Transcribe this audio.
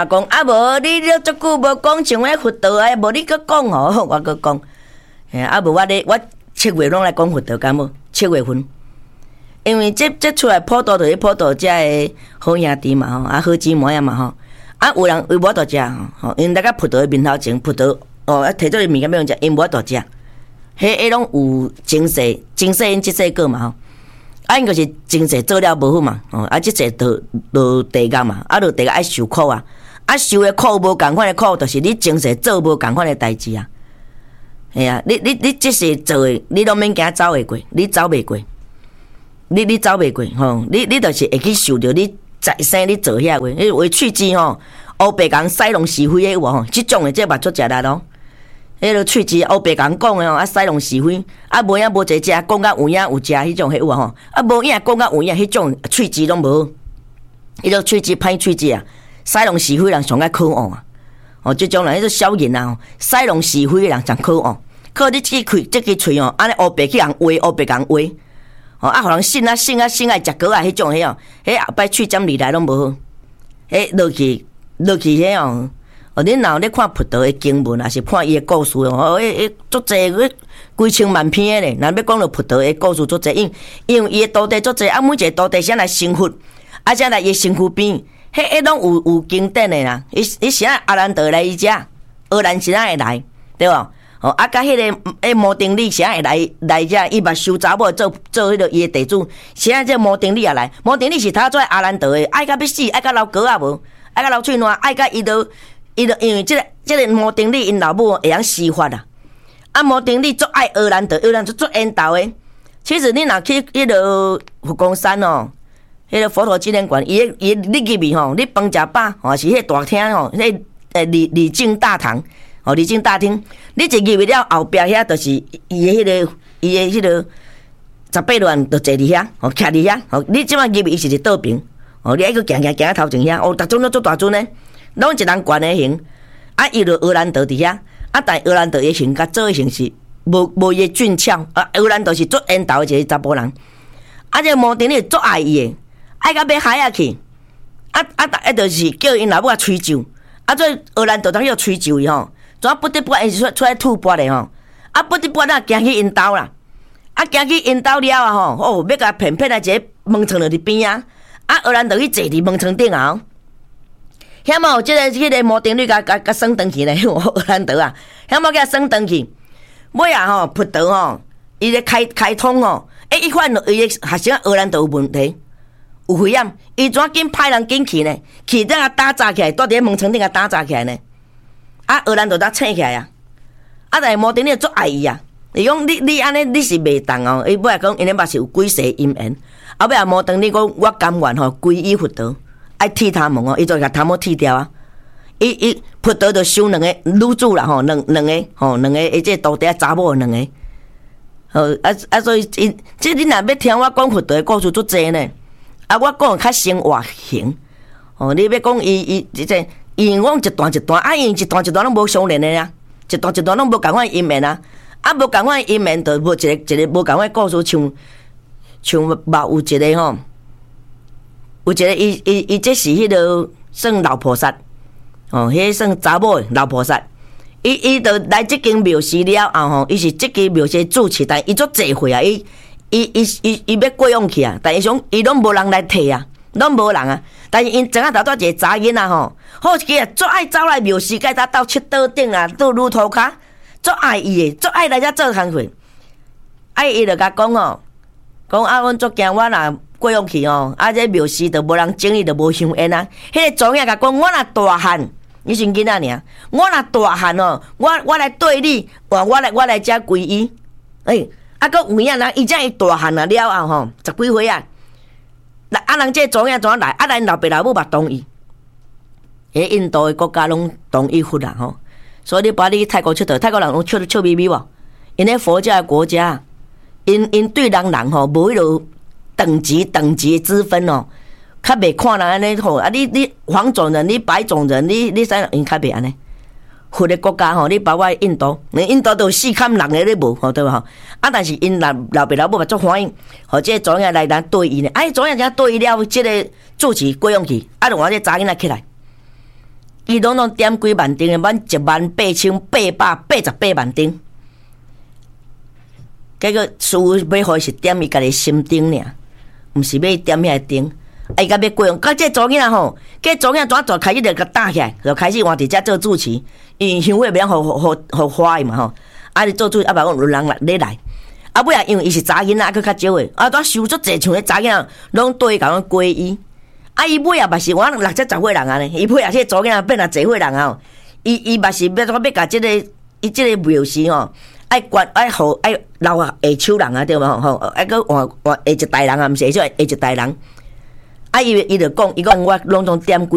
啊讲啊无你足久无讲像迄佛道啊，无你搁讲吼，我搁讲。啊无我7月拢来讲佛道，敢无？7月份，因为这出来普渡就是普渡遮个好兄弟嘛吼，啊好姊妹啊嘛吼，啊有人为无度食吼，因大家佛道的面头前，佛道哦摕做物件要用食，因无度食，迄拢有前世因即世过嘛吼，啊因就是前世做了无好嘛，哦啊即世就地狱嘛，啊就地狱爱受苦啊，啊受的苦无共款的苦，就是你前世做无共款的代志啊。嘿啊，你即世做诶，你拢免惊走会过，你走袂过，你走袂过吼，你就是会去受着你在生你做遐话，迄为喙舌吼，乌白讲使弄是非诶有无吼？即种诶这嘛足食力咯。迄个喙舌乌白讲讲诶吼，啊使弄是非，啊无影无一食，讲甲有影有食迄种迄有吼，啊无影讲甲有影迄种喙舌拢无好，迄种喙舌歹喙舌啊，使弄是非人上爱可恶啊。哦，即种人迄个小人啊，使弄是非的人上可恶，靠你这支喙哦，安尼乌白去人话，乌白人话，哦啊，互人信爱食果啊，迄种迄哦，迄后摆喙尖利来拢无好，迄落去迄哦，哦，恁若咧看佛道的经文，还是看伊的故事哦，足济几千万篇咧，若要讲到佛道的故事足济，因为伊的徒弟足济，啊，每一个徒弟先来成佛，啊，才来伊身躯边。迄拢有经典的啦，伊是阿兰德来伊遮，荷兰是哪会来，对无？哦，啊，甲迄个摩丁利是哪会来遮？伊嘛收查某做迄个伊的地主，是啊，这摩丁利也来，摩丁利是他做阿兰德的，爱甲要死，爱甲流果啊无，爱甲流喙烂，爱甲伊都因为这个摩丁利因老母会晓施法啦，啊，摩丁利足爱荷兰德足缘投的。其实你若去迄个佛光山哦。迄个佛陀纪念馆，伊你入去吼，你饭食饱吼，是迄大厅吼，迄礼敬大堂，吼礼敬大厅，你一入去了后壁遐，就是伊的迄个18乱就坐伫遐，吼徛伫遐，吼你即摆入去伊是一倒平，吼你爱去行到头前遐，哦，逐种都做大尊呢，拢一人悬的形，啊，伊就荷兰德伫遐，啊，但荷兰德的形甲做的形是无伊俊俏，啊，荷兰德是做缘投的一个查甫人，啊，这摩丁你足爱伊的。爱甲要海啊去，就是叫因老母吹酒，啊，做荷兰道当要吹酒伊吼，怎不得不因是出来吐蕃的吼，啊，不得不啊，行去因兜啦，啊，行去因兜了啊吼，哦，要甲骗啊，一个门床落伫边啊，啊，荷兰道去坐伫门床顶啊，遐嘛有迄个摩丁律甲升登去咧，荷兰道啊，遐嘛甲升登去，尾啊吼，佛道吼，伊咧开通吼，伊看到伊学生荷兰道有问题。有危险，伊怎紧派人紧去呢？去等下打炸起来，住伫门床顶甲打炸起来呢？啊，荷兰就搭醒起来啊！啊，但是摩丁你足爱伊啊！伊讲你安尼你是袂当哦。伊尾来讲，因咧嘛是有几世因缘。后尾啊，摩丁你讲我甘愿吼皈依佛道，爱剃头毛哦，伊就甲头毛剃掉啊！伊佛道就收两个女主啦吼，两个即徒弟啊查某两个。所以即你若要听我讲佛道的故事足济呢。啊，我讲较生活型，哦，你要讲伊因讲一段一段，啊，因一段一段拢无相连的啊，一段一段拢无共款因缘啊，啊，无共款因缘，就无一个无共款故事，像嘛有一个吼，有一个伊这是迄个算老菩萨，哦，迄算查某的老菩萨，伊就来这间庙寺了后吼，伊是这间庙寺主持，但伊足济岁啊，伊要过往去啊，但伊想伊拢无人来摕啊，拢无人啊。但是因前仔头拄一个查囡仔吼，好一个足爱走来庙寺，甲他斗七倒顶啊，倒乳头骹，足爱伊的，足爱来遮做工课。啊，伊就甲讲哦，讲啊，阮足惊我若过往去哦，啊，这庙寺就无人整理，就无香烟啊。迄个总爷甲讲，我若大汉，你是囡仔尔，我若大汉哦，我来对你，我来遮皈依，啊，搁有影人，伊遮伊大汉啊了后吼，10几岁啊，啊人这总影怎来？啊，咱老爸老母嘛同意，印度的国家拢同意佛啦吼，所以你把你去泰国佚佗，泰国人拢笑眯眯无？因咧佛教的国家，因对人吼无迄落等级之分哦，较袂看人安尼吼，啊你黄种人，你白种人，你啥因较袂安尼。佛的国家吼，你包括印度都4坎人个咧无吼，对无吼？啊，但是因老爸老母嘛足欢迎，吼，即个总爷来人对伊呢，总爷怎对伊了？即个主持过往去，啊，就换这查囡仔起来， 伊拢点几万丁的，满18888万丁。结果师傅要互是点伊家己心丁尔，毋是要点遐丁。伊甲要过用，甲这查某囝仔吼，这查某囝仔开始就甲打起来，就开始换伫遮做主持，因为乡会袂晓互花伊嘛吼。啊，你做主持啊，别讲有人咧来。啊，尾啊，因为伊是查囡仔，啊，佫较少诶，啊，拄收足济像咧查囡仔，拢对伊甲阮归伊。啊，伊尾啊，嘛是我6、70岁人啊呢，伊尾啊，这查某囡仔变若济岁人啊，伊嘛是要甲即个伊即个庙事吼，爱管爱互爱留下手人啊，对嘛吼，爱佫换下一代人啊，毋是下一代人。啊，伊就讲，伊讲我拢点几